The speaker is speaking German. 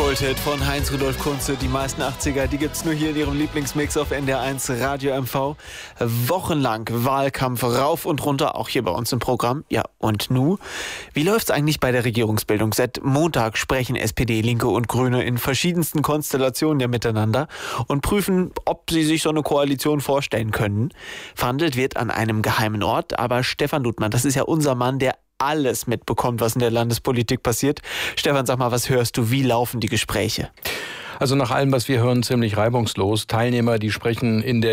Kulthit von Heinz-Rudolf Kunze. Die meisten 80er, die gibt's nur hier in ihrem Lieblingsmix auf NDR1 Radio MV. Wochenlang Wahlkampf rauf und runter, auch hier bei uns im Programm. Ja, und nu? Wie läuft's eigentlich bei der Regierungsbildung? Seit Montag sprechen SPD, Linke und Grüne in verschiedensten Konstellationen ja miteinander und prüfen, ob sie sich so eine Koalition vorstellen können. Verhandelt wird an einem geheimen Ort, aber Stefan Ludmann, das ist ja unser Mann, der alles mitbekommt, was in der Landespolitik passiert. Stefan, sag mal, was hörst du? Wie laufen die Gespräche? Also nach allem, was wir hören, ziemlich reibungslos. Teilnehmer, die sprechen in der